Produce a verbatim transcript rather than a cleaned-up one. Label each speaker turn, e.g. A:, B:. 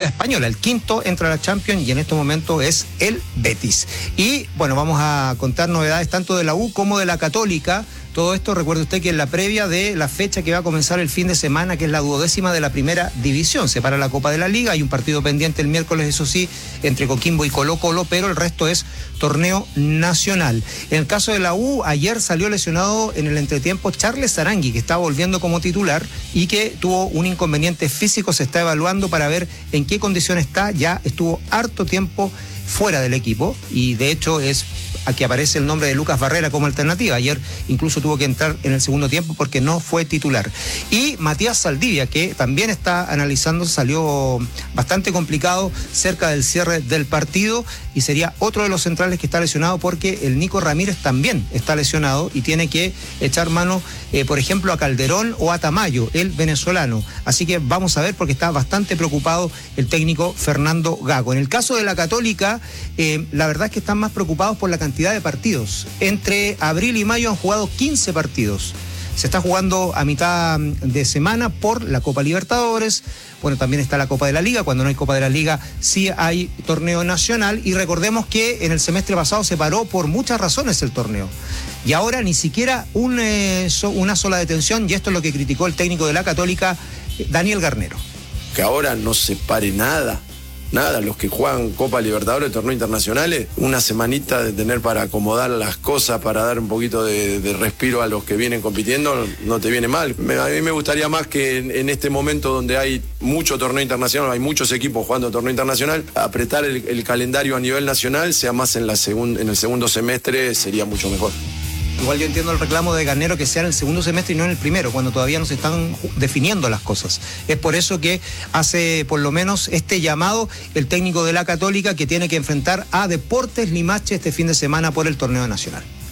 A: Española. El quinto entra a la Champions y en este momento es el Betis. Y bueno, vamos a contar novedades tanto de la U como de la Católica. Todo esto, recuerde usted que en la previa de la fecha que va a comenzar el fin de semana, que es la duodécima de la primera división, se para la Copa de la Liga, hay un partido pendiente el miércoles, eso sí, entre Coquimbo y Colo Colo, pero el resto es torneo nacional. En el caso de la U, ayer salió lesionado en el entretiempo Charles Sarangui, que está volviendo como titular y que tuvo un inconveniente físico, se está evaluando para ver en qué condición está, ya estuvo harto tiempo fuera del equipo y de hecho es aquí aparece el nombre de Lucas Barrera como alternativa. Ayer incluso tuvo que entrar en el segundo tiempo porque no fue titular. Y Matías Saldivia, que también está analizando, salió bastante complicado cerca del cierre del partido y sería otro de los centrales que está lesionado porque el Nico Ramírez también está lesionado y tiene que echar mano, eh, por ejemplo, a Calderón o a Tamayo, el venezolano. Así que vamos a ver porque está bastante preocupado el técnico Fernando Gago. En el caso de la Católica, eh, la verdad es que están más preocupados por la cantidad de partidos. Entre abril y mayo han jugado quince partidos. Se está jugando a mitad de semana por la Copa Libertadores. Bueno, también está la Copa de la Liga. Cuando no hay Copa de la Liga, sí hay torneo nacional. Y recordemos que en el semestre pasado se paró por muchas razones el torneo. Y ahora ni siquiera un, eh, so, una sola detención. Y esto es lo que criticó el técnico de la Católica, Daniel Garnero.
B: Que ahora no se pare nada. Nada, los que juegan Copa Libertadores, torneos internacionales, una semanita de tener para acomodar las cosas, para dar un poquito de, de respiro a los que vienen compitiendo, no te viene mal. Me, a mí me gustaría más que en, en este momento donde hay mucho torneo internacional, hay muchos equipos jugando torneo internacional, apretar el, el calendario a nivel nacional, sea más en, la segun, en el segundo semestre, sería mucho mejor.
A: Igual yo entiendo el reclamo de Garnero que sea en el segundo semestre y no en el primero, cuando todavía no se están definiendo las cosas. Es por eso que hace por lo menos este llamado el técnico de la Católica, que tiene que enfrentar a Deportes Limache este fin de semana por el torneo nacional.